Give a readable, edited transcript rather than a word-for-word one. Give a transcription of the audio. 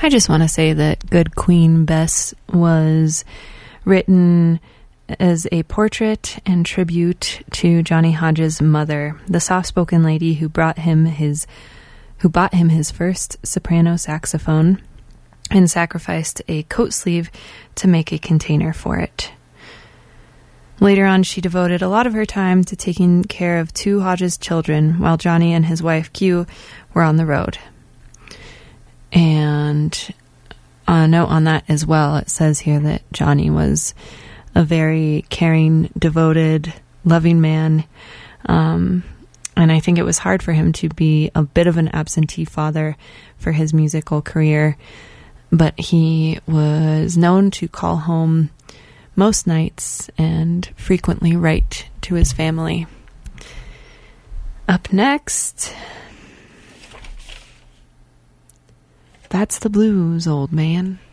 I just want to say that Good Queen Bess was written as a portrait and tribute to Johnny Hodges' mother, the soft-spoken lady who bought him his first soprano saxophone and sacrificed a coat sleeve to make a container for it. Later on, she devoted a lot of her time to taking care of 2 Hodges children while Johnny and his wife, Q, were on the road. And a note on that as well, it says here that Johnny was a very caring, devoted, loving man. And I think it was hard for him to be a bit of an absentee father for his musical career. But he was known to call home most nights and frequently write to his family. Up next, That's the Blues, Old Man.